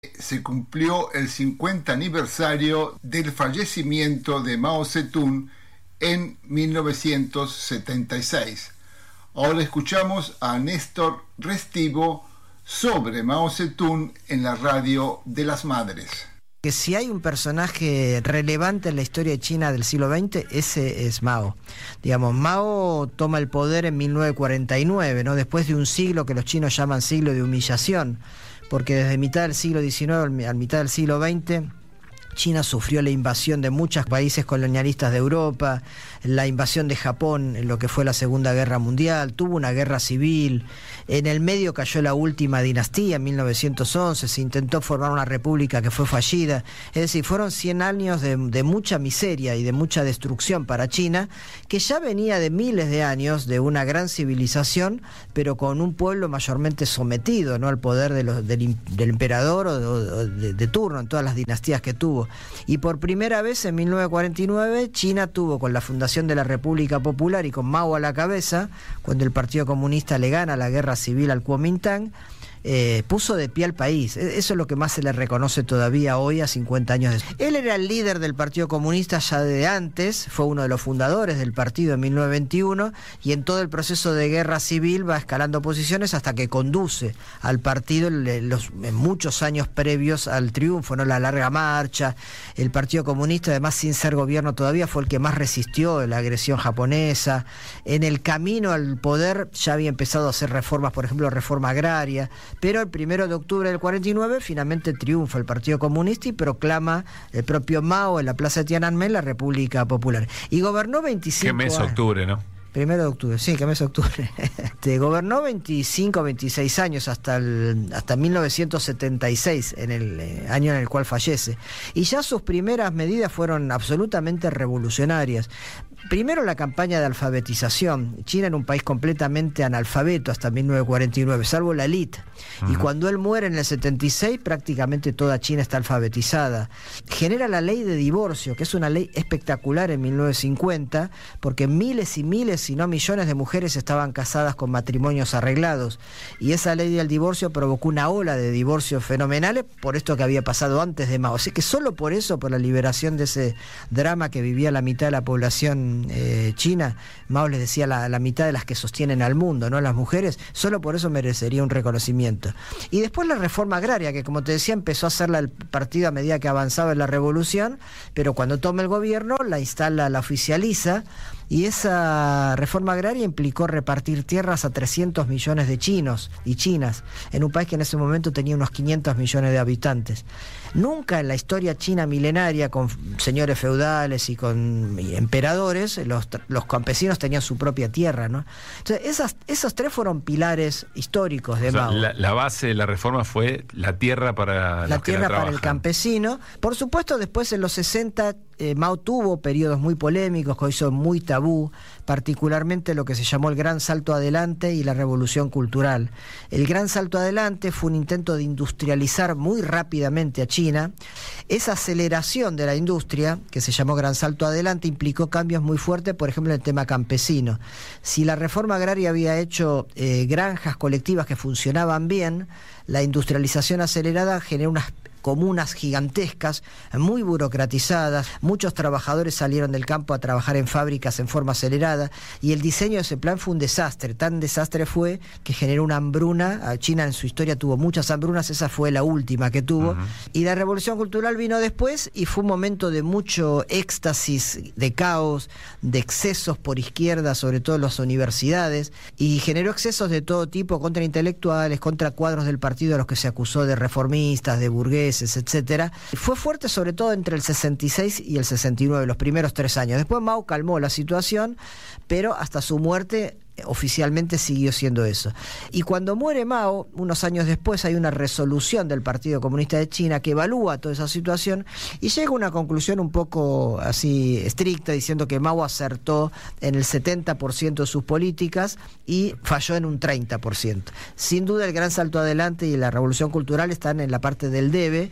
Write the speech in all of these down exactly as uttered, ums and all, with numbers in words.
se cumplió el cincuenta aniversario del fallecimiento de Mao Zedong en mil novecientos setenta y seis. Ahora escuchamos a Néstor Restivo sobre Mao Zedong en la radio de las Madres. Que si hay un personaje relevante en la historia de China del siglo veinte, ese es Mao. Digamos, Mao toma el poder en mil novecientos cuarenta y nueve, ¿no? Después de un siglo que los chinos llaman siglo de humillación, porque desde mitad del siglo diecinueve a mitad del siglo veinte, China sufrió la invasión de muchos países colonialistas de Europa, la invasión de Japón en lo que fue la Segunda Guerra Mundial, tuvo una guerra civil, en el medio cayó la última dinastía en mil novecientos once, se intentó formar una república que fue fallida, es decir, fueron cien años de, de mucha miseria y de mucha destrucción para China, que ya venía de miles de años de una gran civilización, pero con un pueblo mayormente sometido, ¿no?, al poder de los, del, del emperador o de, o de, de turno en todas las dinastías que tuvo. Y por primera vez en mil novecientos cuarenta y nueve China tuvo, con la fundación de la República Popular y con Mao a la cabeza, cuando el Partido Comunista le gana la guerra civil al Kuomintang, eh, puso de pie al país. Eso es lo que más se le reconoce todavía hoy, a cincuenta años después. Él era el líder del Partido Comunista ya de antes, fue uno de los fundadores del partido en mil novecientos veintiuno, y en todo el proceso de guerra civil va escalando posiciones hasta que conduce al partido en, los, en muchos años previos al triunfo, ¿no? La larga marcha. El Partido Comunista, además sin ser gobierno todavía, fue el que más resistió la agresión japonesa. En el camino al poder ya había empezado a hacer reformas, por ejemplo, reforma agraria, pero el primero de octubre del cuarenta y nueve finalmente triunfa el Partido Comunista y proclama el propio Mao en la plaza de Tiananmen la República Popular. Y gobernó veinticinco ¿Qué mes? años. Octubre, ¿no? Primero de octubre, sí, que mes de octubre. Este, gobernó veinticinco, veintiséis años hasta el, hasta mil novecientos setenta y seis, en el eh, año en el cual fallece. Y ya sus primeras medidas fueron absolutamente revolucionarias. Primero, la campaña de alfabetización. China era un país completamente analfabeto hasta mil novecientos cuarenta y nueve, salvo la élite. Uh-huh. Y cuando él muere en el setenta y seis, prácticamente toda China está alfabetizada. Genera la ley de divorcio, que es una ley espectacular en mil novecientos cincuenta, porque miles y miles, si no millones de mujeres estaban casadas con matrimonios arreglados. Y esa ley del divorcio provocó una ola de divorcios fenomenales por esto que había pasado antes de Mao. Así que solo por eso, por la liberación de ese drama que vivía la mitad de la población Eh, China, Mao les decía la, la mitad de las que sostienen al mundo, ¿no?, las mujeres, solo por eso merecería un reconocimiento. Y después la reforma agraria, que como te decía empezó a hacerla el partido a medida que avanzaba en la revolución, pero cuando toma el gobierno la instala, la oficializa, y esa reforma agraria implicó repartir tierras a trescientos millones de chinos y chinas, en un país que en ese momento tenía unos quinientos millones de habitantes. Nunca en la historia china milenaria, con señores feudales y con emperadores, los, los campesinos tenían su propia tierra, ¿no? Entonces, esas, esos tres fueron pilares históricos de o sea, Mao. La, la base de la reforma fue la tierra para la los que tierra la para el campesino. Por supuesto, después en los sesenta, eh, Mao tuvo periodos muy polémicos, que hoy son muy tabú, particularmente lo que se llamó el Gran Salto Adelante y la Revolución Cultural. El Gran Salto Adelante fue un intento de industrializar muy rápidamente a China. Esa aceleración de la industria, que se llamó Gran Salto Adelante, implicó cambios muy fuertes, por ejemplo, en el tema campesino. Si la reforma agraria había hecho eh, granjas colectivas que funcionaban bien, la industrialización acelerada generó unas comunas gigantescas, muy burocratizadas, muchos trabajadores salieron del campo a trabajar en fábricas en forma acelerada, y el diseño de ese plan fue un desastre. Tan desastre fue que generó una hambruna. China en su historia tuvo muchas hambrunas, esa fue la última que tuvo. Uh-huh. Y la Revolución Cultural vino después y fue un momento de mucho éxtasis, de caos, de excesos por izquierda, sobre todo en las universidades, y generó excesos de todo tipo contra intelectuales, contra cuadros del partido a los que se acusó de reformistas, de burgueses, etcétera. Fue fuerte sobre todo entre el sesenta y seis y el sesenta y nueve, los primeros tres años. Después Mao calmó la situación, pero hasta su muerte oficialmente siguió siendo eso. Y cuando muere Mao, unos años después, hay una resolución del Partido Comunista de China que evalúa toda esa situación y llega a una conclusión un poco así estricta, diciendo que Mao acertó en el setenta por ciento de sus políticas y falló en un treinta por ciento. Sin duda el Gran Salto Adelante y la Revolución Cultural están en la parte del debe,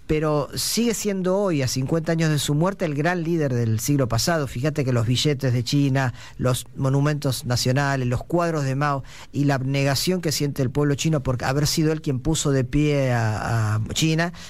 pero sigue siendo hoy, a cincuenta años de su muerte, el gran líder del siglo pasado. Fíjate que los billetes de China, los monumentos nacionales, los cuadros de Mao y la abnegación que siente el pueblo chino por haber sido él quien puso de pie a, a China,